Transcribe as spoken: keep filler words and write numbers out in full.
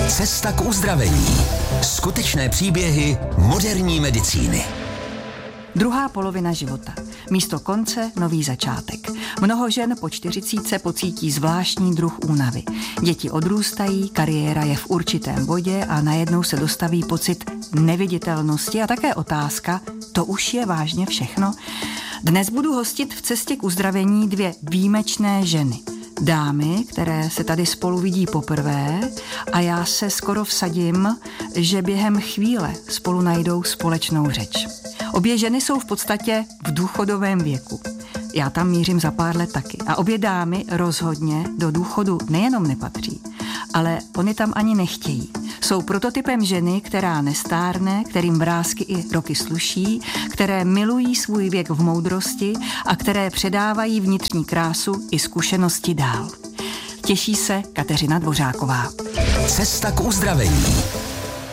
Cesta k uzdravení. Skutečné příběhy moderní medicíny. Druhá polovina života. Místo konce nový začátek. Mnoho žen po čtyřicítce pocítí zvláštní druh únavy. Děti odrůstají, kariéra je v určitém bodě a najednou se dostaví pocit neviditelnosti a také otázka, to už je vážně všechno? Dnes budu hostit v cestě k uzdravení dvě výjimečné ženy. Dámy, které se tady spolu vidí poprvé a já se skoro vsadím, že během chvíle spolu najdou společnou řeč. Obě ženy jsou v podstatě v důchodovém věku. Já tam mířím za pár let taky. A obě dámy rozhodně do důchodu nejenom nepatří, ale oni tam ani nechtějí. Jsou prototypem ženy, která nestárne, kterým vrásky i roky sluší, které milují svůj věk v moudrosti a které předávají vnitřní krásu i zkušenosti dál. Těší se Kateřina Dvořáková. Cesta k uzdravení.